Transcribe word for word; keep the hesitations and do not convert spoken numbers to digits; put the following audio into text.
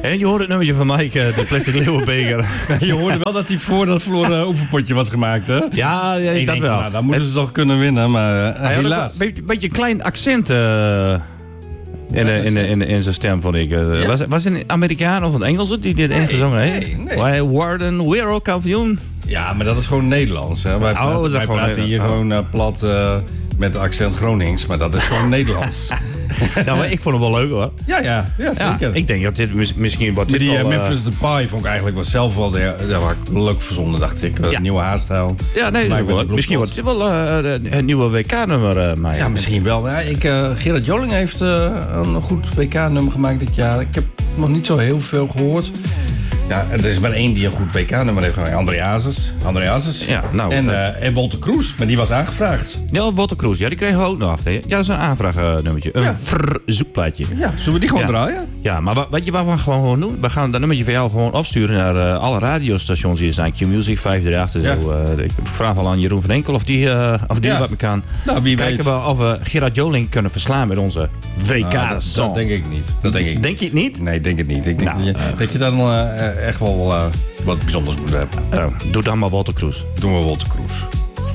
En je hoort het nummertje van Mike, de plastic leeuwenbeker. Je hoorde wel dat hij voor dat verloren oefenpotje was gemaakt, hè? Ja, ja ik dat denk, wel. Nou, dan moeten ze toch kunnen winnen, maar uh, helaas. Een beetje, beetje een klein accent uh, in, in, in, in, in zijn stem, vond ik. Uh, ja. Was, was het een Amerikaan of een Engelse die dit nee, gezongen heeft? Nee, nee. Wij worden wereldkampioen. Ja, maar dat is gewoon Nederlands. Hè? Wij, praten, oh, wij praten Nederland. hier oh. gewoon uh, plat uh, met accent Gronings, maar dat is gewoon Nederlands. Nou, maar ik vond het wel leuk hoor. Ja, ja, ja zeker. Ja, ik denk dat dit mis, misschien wat. Maar die uh, Memphis Depay vond ik eigenlijk wel zelf wel de, de, de, leuk verzonnen, dacht ik. Ja. Nieuwe haarstijl. Ja, nee, dat wel, misschien wordt het wel uh, een nieuwe W K-nummer. Uh, maar ja, misschien wel. Ja, ik, uh, Gerard Joling heeft uh, een goed W K-nummer gemaakt dit jaar. Ik heb nog niet zo heel veel gehoord. Ja, er is maar één die een goed W K-nummer heeft gemaakt. André Hazes. André Hazes. Ja, nou, en, uh, en Wolter Kroes, maar die was aangevraagd. Ja, Wolter Kroes. Ja, die kregen we ook nog af. Ja, dat is een aanvraagnummertje. Een ja. verzoekplaatje. Ja, zullen we die gewoon ja. draaien? Ja, maar wat, wat je wat we gewoon doen? We gaan dat nummertje van jou gewoon opsturen naar uh, alle radiostations hier zijn. Q-Music, vijf drie acht. Ja. Zo, uh, ik vraag al aan Jeroen van Enkel of die, uh, of die ja. wat me kan. Nou, wie Kijken weet. we of we Gerard Joling kunnen verslaan met onze W K-song. Nou, dat, dat denk ik niet. Dat denk ik denk je het niet? Nee, denk het niet. Ik denk nou, dat, je, uh, dat je dan uh, echt wel uh, wat bijzonders moet hebben. Uh, doe dan maar Wolter Kroes. Doen we Wolter Kroes.